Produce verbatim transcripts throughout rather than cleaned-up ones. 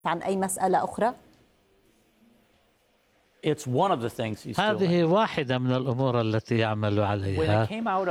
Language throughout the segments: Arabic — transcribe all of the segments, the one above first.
عن أي مسألة أخرى؟ It's one of the things he's هذه واحدة من الأمور التي يعمل عليها.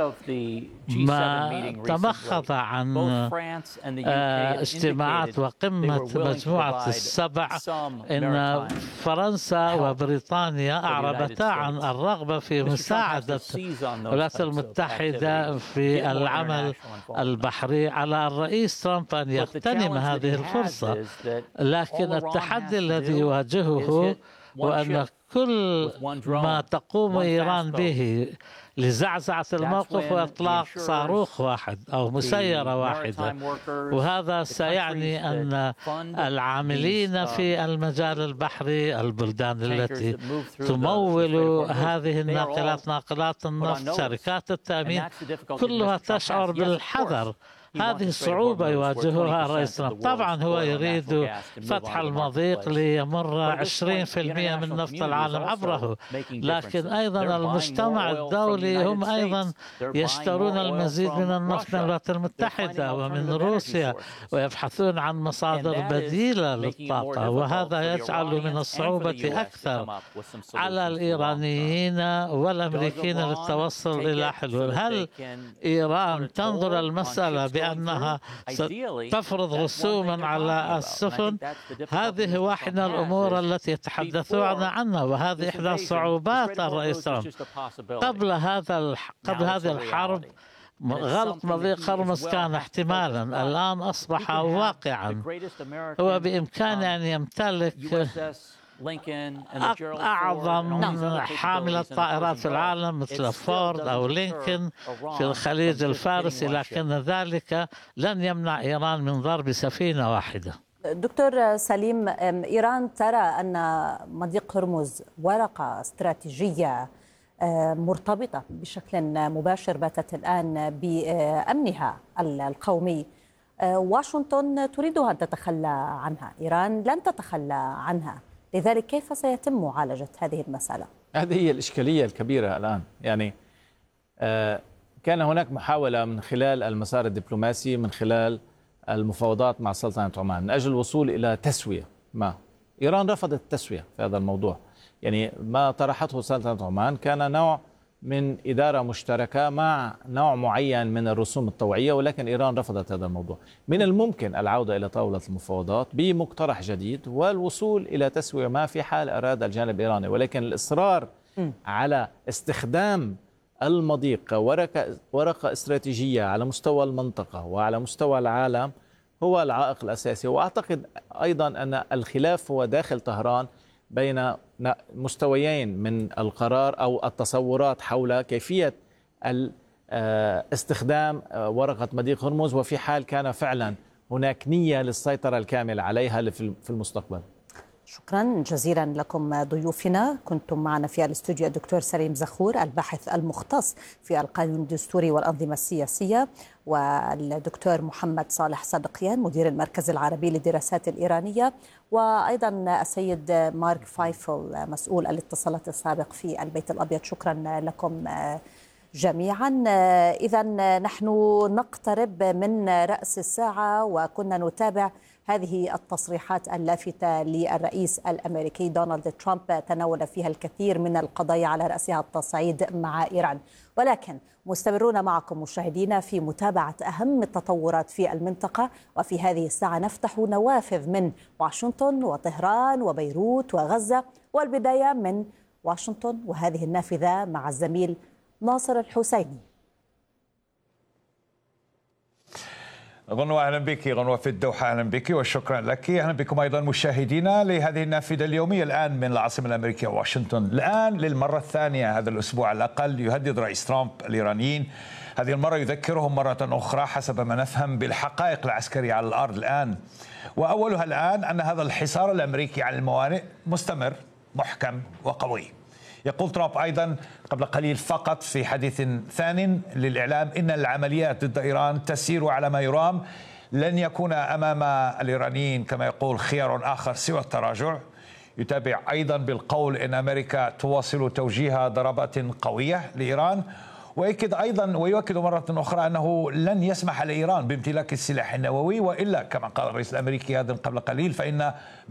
ما تمخض عن اجتماعات وقمة مجموعة السبع إن فرنسا وبريطانيا أعربتا عن الرغبة في مساعدة الولايات المتحدة في العمل البحري على الرئيس ترامب أن يغتنم هذه الفرصة. لكن التحدي الذي يواجهه وأن كل ما تقوم إيران به لزعزعة الموقف وإطلاق صاروخ واحد أو مسيرة واحدة، وهذا سيعني أن العاملين في المجال البحري، البلدان التي تمول هذه الناقلات، ناقلات النفط، شركات التأمين، كلها تشعر بالحذر. هذه الصعوبة يواجهها الرئيس ترامب. طبعا هو يريد فتح المضيق ليمر عشرين بالمئة من نفط العالم عبره، لكن أيضا المجتمع الدولي هم أيضا يشترون المزيد من النفط من الولايات المتحدة ومن روسيا ويبحثون عن مصادر بديلة للطاقة، وهذا يجعل من الصعوبة أكثر على الإيرانيين والأمريكيين للتوصل إلى حلول. هل إيران تنظر المسألة بأنها ستفرض رسوما على السفن؟ هذه واحدة من الأمور التي يتحدثون عنها، وهذه إحدى صعوبات الرئيس ترامب. قبل هذا قبل هذه الحرب غلق مضيق هرمز كان احتمالا، الآن أصبح واقعا. هو بإمكانه أن يمتلك أعظم حاملة طائرات في العالم مثل فورد أو لينكن في الخليج الفارسي، لكن ذلك لن يمنع إيران من ضرب سفينة واحدة. دكتور سليم، إيران ترى أن مضيق هرمز ورقة استراتيجية مرتبطة بشكل مباشر باتت الآن بأمنها القومي. واشنطن تريدها أن تتخلى عنها، إيران لن تتخلى عنها، لذلك كيف سيتم معالجة هذه المسألة؟ هذه هي الإشكالية الكبيرة الآن. يعني آه كان هناك محاولة من خلال المسار الدبلوماسي، من خلال المفاوضات مع سلطنة عمان من أجل الوصول إلى تسوية. ما إيران رفضت التسوية في هذا الموضوع. يعني ما طرحته سلطنة عمان كان نوع من إدارة مشتركة مع نوع معين من الرسوم الطوعية، ولكن إيران رفضت هذا الموضوع. من الممكن العودة إلى طاولة المفاوضات بمقترح جديد والوصول إلى تسوية ما في حال أراد الجانب الإيراني، ولكن الإصرار م. على استخدام المضيق ورقة, ورقة استراتيجية على مستوى المنطقة وعلى مستوى العالم هو العائق الأساسي. وأعتقد أيضا أن الخلاف هو داخل طهران بين مستويين من القرار أو التصورات حول كيفية استخدام ورقة مضيق هرمز، وفي حال كان فعلا هناك نية للسيطرة الكاملة عليها في المستقبل. شكرا جزيلا لكم ضيوفنا. كنتم معنا في الاستوديو الدكتور سليم زخور الباحث المختص في القانون الدستوري والأنظمة السياسية، والدكتور محمد صالح صدقيان مدير المركز العربي للدراسات الإيرانية، وأيضا السيد مارك فايفل مسؤول الاتصالات السابق في البيت الأبيض. شكرا لكم جميعا. إذا نحن نقترب من رأس الساعة، وكنا نتابع هذه التصريحات اللافتة للرئيس الأمريكي دونالد ترامب تناول فيها الكثير من القضايا على رأسها التصعيد مع إيران، ولكن مستمرون معكم مشاهدينا في متابعة أهم التطورات في المنطقة. وفي هذه الساعة نفتح نوافذ من واشنطن وطهران وبيروت وغزة، والبداية من واشنطن وهذه النافذة مع الزميل ناصر الحسيني. غنوة أهلا بك، غنوة في الدوحة أهلا بك وشكرا لك. أهلا بكم أيضا مشاهدينا لهذه النافذة اليومية الآن من العاصمة الأمريكية واشنطن. الآن للمرة الثانية هذا الأسبوع على الأقل يهدد رئيس ترامب الإيرانيين، هذه المرة يذكرهم مرة أخرى حسب ما نفهم بالحقائق العسكرية على الأرض الآن، وأولها الآن أن هذا الحصار الأمريكي على الموانئ مستمر محكم وقوي. يقول ترامب أيضا قبل قليل فقط في حديث ثان للإعلام إن العمليات ضد إيران تسير على ما يرام، لن يكون أمام الإيرانيين كما يقول خيار آخر سوى التراجع. يتابع أيضا بالقول إن أمريكا تواصل توجيه ضربات قوية لإيران، ويؤكد أيضا ويؤكد مرة أخرى أنه لن يسمح لإيران بامتلاك السلاح النووي، وإلا كما قال الرئيس الأمريكي هذا قبل قليل فإن